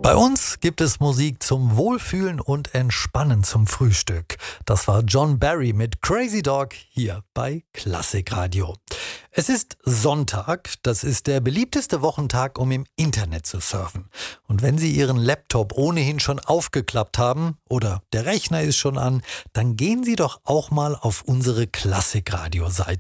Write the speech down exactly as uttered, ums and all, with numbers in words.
Bei uns gibt es Musik zum Wohlfühlen und Entspannen zum Frühstück. Das war John Barry mit Crazy Dog hier bei Klassikradio. Es ist Sonntag, das ist der beliebteste Wochentag, um im Internet zu surfen. Und wenn Sie Ihren Laptop ohnehin schon aufgeklappt haben oder der Rechner ist schon an, dann gehen Sie doch auch mal auf unsere Klassikradio-Seite.